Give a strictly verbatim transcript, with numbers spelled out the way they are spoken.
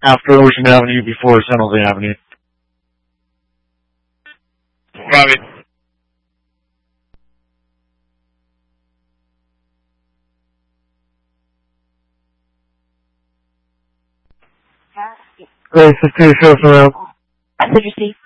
after Ocean Avenue, before San Jose Avenue. Robbie. Great, fifteen shows around. Message received.